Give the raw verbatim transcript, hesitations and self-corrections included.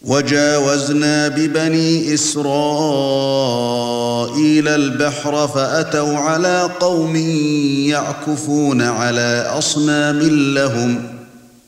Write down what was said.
وَجَاوَزْنَا بِبَنِي إِسْرَائِيلَ الْبَحْرَ فَأَتَوْا عَلَى قَوْمٍ يَعْكُفُونَ عَلَى أَصْنَامٍ لَهُمْ